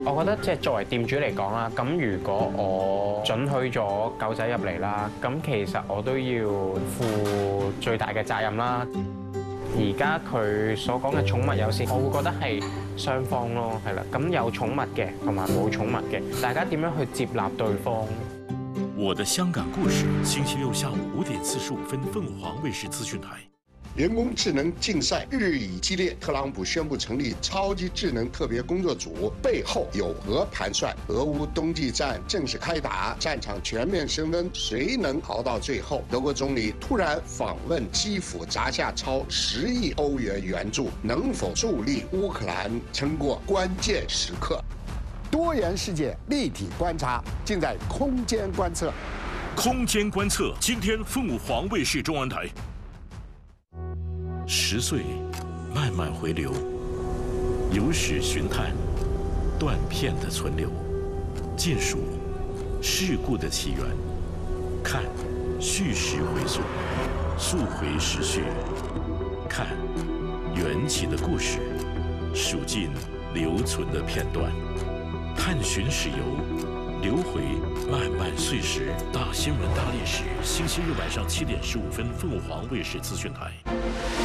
我覺得即係作為店主嚟講啦，咁如果我准許咗狗仔入嚟啦，咁其實我都要負最大嘅責任啦。而家佢所講嘅寵物友善，我會覺得係雙方咯，係啦。咁有寵物嘅同埋冇寵物嘅，大家點樣去接納對方？ 我的香港故事，星期六下午5點45分，鳳凰衛視資訊台。 人工智能竞赛日益激烈，特朗普宣布成立超级智能特别工作组，背后有何盘算？俄乌冬季战正式开打，战场全面升温，谁能熬到最后？德国总理突然访问基辅，砸下超10亿欧元援助，能否助力乌克兰撑过关键时刻？多元世界立体观察，尽在空间观测。 空间观测，今天凤凰卫视中文台。10岁，慢慢回流，有史寻探，断片的存留，尽数事故的起源，看叙事回溯，溯回时序，看缘起的故事，数尽留存的片段，探寻史游，流回漫漫岁时。大新闻大历史，星期日晚上7点15分，凤凰卫视资讯台。